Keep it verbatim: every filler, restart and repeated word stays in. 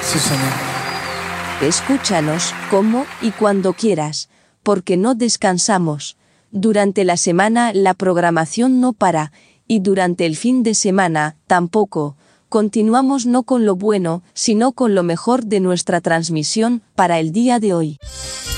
Sí, Señor. Escúchanos, como y cuando quieras, porque no descansamos. Durante la semana la programación no para, y durante el fin de semana, tampoco. Continuamos no con lo bueno, sino con lo mejor de nuestra transmisión, para el día de hoy.